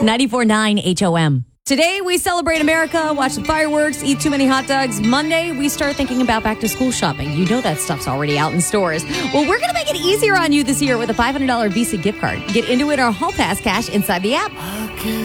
94.9 HOM. Today, we celebrate America, watch the fireworks, eat too many hot dogs. Monday, we start thinking about back-to-school shopping. You know that stuff's already out in stores. Well, we're going to make it easier on you this year with a $500 Visa gift card. Get into it our Hall Pass cash inside the app.